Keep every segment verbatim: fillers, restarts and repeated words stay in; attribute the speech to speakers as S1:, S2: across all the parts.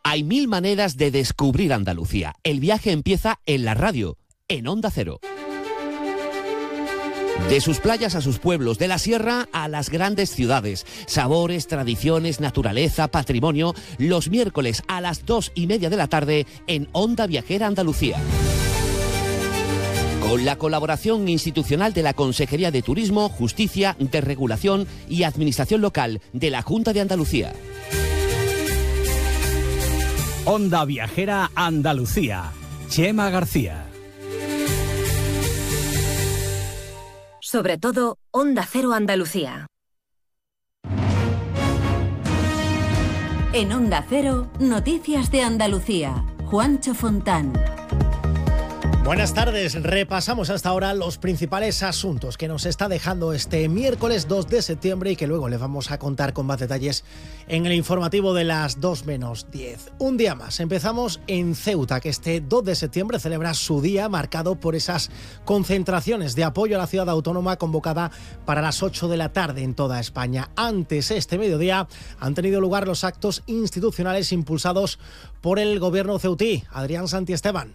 S1: Hay mil maneras de descubrir Andalucía. El viaje empieza en la radio, en Onda Cero. De sus playas a sus pueblos, de la sierra a las grandes ciudades. Sabores, tradiciones, naturaleza, patrimonio. Los miércoles a las dos y media de la tarde en Onda Viajera Andalucía. Con la colaboración institucional de la Consejería de Turismo, Justicia, Desregulación y Administración Local de la Junta de Andalucía.
S2: Onda Viajera Andalucía. Chema García.
S3: Sobre todo, Onda Cero Andalucía.
S4: En Onda Cero, Noticias de Andalucía. Juancho Fontán.
S5: Buenas tardes, repasamos hasta ahora los principales asuntos que nos está dejando este miércoles dos de septiembre y que luego les vamos a contar con más detalles en el informativo de las dos menos diez. Un día más, empezamos en Ceuta, que este dos de septiembre celebra su día marcado por esas concentraciones de apoyo a la ciudad autónoma convocada para las ocho de la tarde en toda España. Antes, este mediodía, han tenido lugar los actos institucionales impulsados por el gobierno ceutí. Adrián Santiesteban.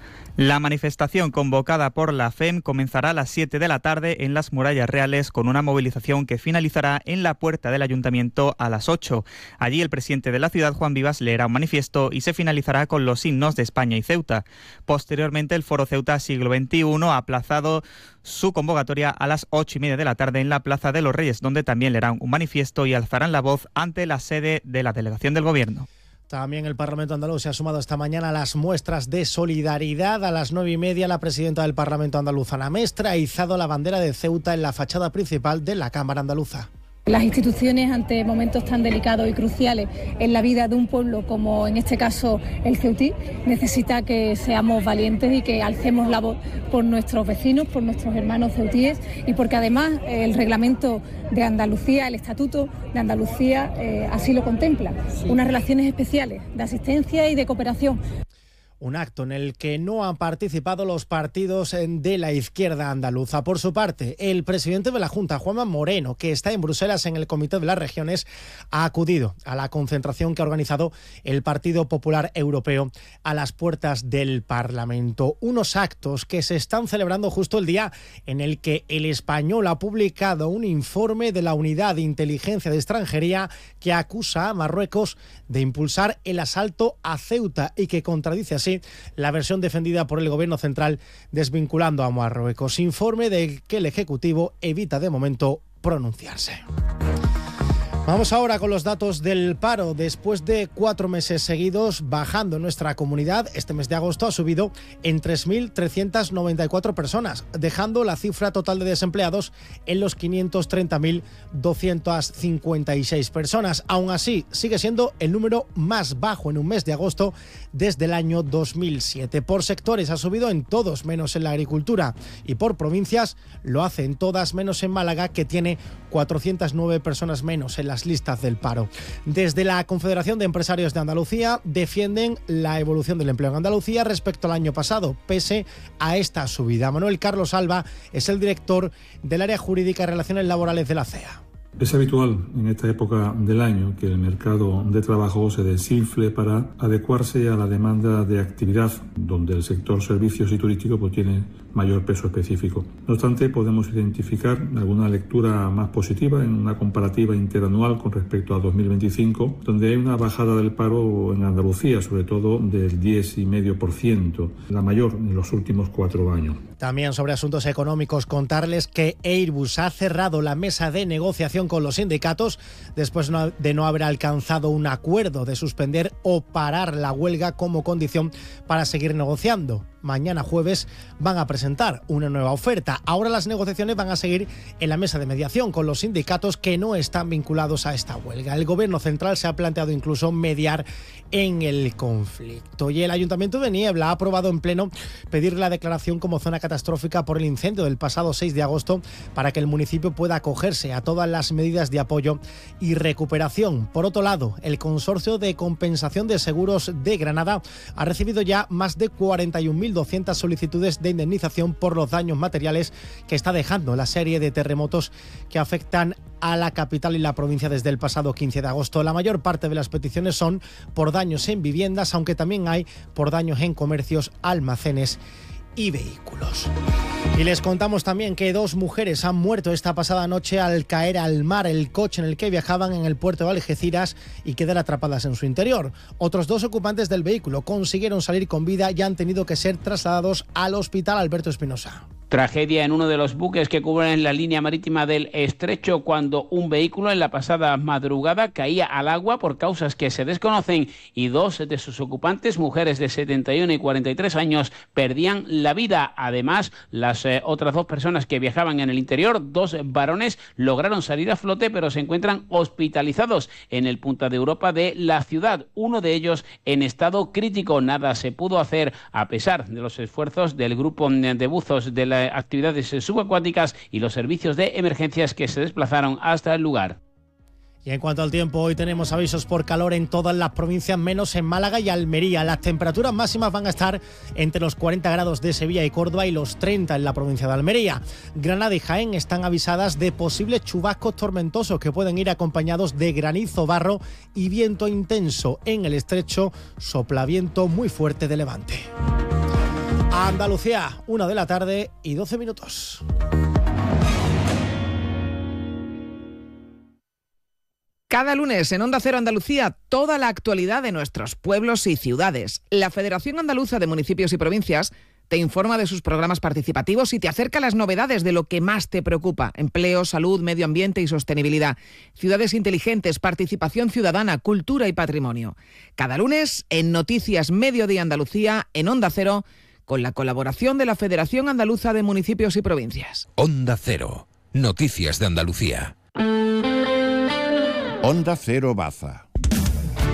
S6: La manifestación convocada por la F E M comenzará a las siete de la tarde en las Murallas Reales con una movilización que finalizará en la puerta del Ayuntamiento a las ocho. Allí el presidente de la ciudad, Juan Vivas, leerá un manifiesto y se finalizará con los himnos de España y Ceuta. Posteriormente, el Foro Ceuta Siglo veintiuno ha aplazado su convocatoria a las ocho y media de la tarde en la Plaza de los Reyes, donde también leerán un manifiesto y alzarán la voz ante la sede de la delegación del Gobierno.
S5: También el Parlamento andaluz se ha sumado esta mañana a las muestras de solidaridad. A las nueve y media, la presidenta del Parlamento andaluz, Ana Mestre, ha izado la bandera de Ceuta en la fachada principal de la Cámara Andaluza.
S7: Las instituciones, ante momentos tan delicados y cruciales en la vida de un pueblo como en este caso el ceutí, necesita que seamos valientes y que alcemos la voz por nuestros vecinos, por nuestros hermanos ceutíes y porque además el reglamento de Andalucía, el estatuto de Andalucía eh, así lo contempla. Unas relaciones especiales de asistencia y de cooperación.
S5: Un acto en el que no han participado los partidos de la izquierda andaluza. Por su parte, el presidente de la Junta, Juanma Moreno, que está en Bruselas en el Comité de las Regiones, ha acudido a la concentración que ha organizado el Partido Popular Europeo a las puertas del Parlamento. Unos actos que se están celebrando justo el día en el que El Español ha publicado un informe de la Unidad de Inteligencia de Extranjería que acusa a Marruecos de impulsar el asalto a Ceuta y que contradice así la versión defendida por el Gobierno central desvinculando a Marruecos. Informe del que el Ejecutivo evita de momento pronunciarse. Vamos ahora con los datos del paro. Después de cuatro meses seguidos bajando en nuestra comunidad, este mes de agosto ha subido en tres mil trescientas noventa y cuatro personas, dejando la cifra total de desempleados en los quinientos treinta mil doscientas cincuenta y seis personas. Aún así, sigue siendo el número más bajo en un mes de agosto desde el año dos mil siete. Por sectores ha subido en todos menos en la agricultura y por provincias lo hace en todas menos en Málaga, que tiene cuatrocientas nueve personas menos en las listas del paro. Desde la Confederación de Empresarios de Andalucía defienden la evolución del empleo en Andalucía respecto al año pasado, pese a esta subida. Manuel Carlos Alba es el director del área jurídica y relaciones laborales de la C E A.
S8: Es habitual en esta época del año que el mercado de trabajo se desinfle para adecuarse a la demanda de actividad, donde el sector servicios y turístico pues, tiene mayor peso específico. No obstante, podemos identificar alguna lectura más positiva en una comparativa interanual con respecto a dos mil veinticinco, donde hay una bajada del paro en Andalucía, sobre todo del diez coma cinco por ciento, la mayor en los últimos cuatro años.
S5: También sobre asuntos económicos, contarles que Airbus ha cerrado la mesa de negociación con los sindicatos después de no haber alcanzado un acuerdo de suspender o parar la huelga como condición para seguir negociando. Mañana jueves van a presentar una nueva oferta. Ahora las negociaciones van a seguir en la mesa de mediación con los sindicatos que no están vinculados a esta huelga. El Gobierno central se ha planteado incluso mediar en el conflicto. Y el Ayuntamiento de Niebla ha aprobado en pleno pedir la declaración como zona catastrófica por el incendio del pasado seis de agosto para que el municipio pueda acogerse a todas las medidas de apoyo y recuperación. Por otro lado, el Consorcio de Compensación de Seguros de Granada ha recibido ya más de cuarenta y un mil mil doscientas solicitudes de indemnización por los daños materiales que está dejando la serie de terremotos que afectan a la capital y la provincia desde el pasado quince de agosto. La mayor parte de las peticiones son por daños en viviendas, aunque también hay por daños en comercios, almacenes y vehículos. Y les contamos también que dos mujeres han muerto esta pasada noche al caer al mar el coche en el que viajaban en el puerto de Algeciras y quedar atrapadas en su interior. Otros dos ocupantes del vehículo consiguieron salir con vida y han tenido que ser trasladados al hospital Alberto Espinosa.
S9: Tragedia en uno de los buques que cubren la línea marítima del Estrecho cuando un vehículo en la pasada madrugada caía al agua por causas que se desconocen y dos de sus ocupantes, mujeres de setenta y uno y cuarenta y tres años, perdían la vida. Además, las eh, otras dos personas que viajaban en el interior, dos varones, lograron salir a flote pero se encuentran hospitalizados en el Punta de Europa de la ciudad. Uno de ellos en estado crítico. Nada se pudo hacer a pesar de los esfuerzos del grupo de buzos de la actividades subacuáticas y los servicios de emergencias que se desplazaron hasta el lugar.
S5: Y en cuanto al tiempo, hoy tenemos avisos por calor en todas las provincias, menos en Málaga y Almería. Las temperaturas máximas van a estar entre los cuarenta grados de Sevilla y Córdoba y los treinta en la provincia de Almería. Granada y Jaén están avisadas de posibles chubascos tormentosos que pueden ir acompañados de granizo, barro y viento intenso. En el Estrecho sopla viento muy fuerte de levante. Andalucía, una de la tarde y doce minutos.
S10: Cada lunes en Onda Cero Andalucía, toda la actualidad de nuestros pueblos y ciudades. La Federación Andaluza de Municipios y Provincias te informa de sus programas participativos y te acerca las novedades de lo que más te preocupa: empleo, salud, medio ambiente y sostenibilidad, ciudades inteligentes, participación ciudadana, cultura y patrimonio. Cada lunes en Noticias Mediodía Andalucía, en Onda Cero, con la colaboración de la Federación Andaluza de Municipios y Provincias.
S11: Onda Cero, Noticias de Andalucía.
S12: Onda Cero Baza.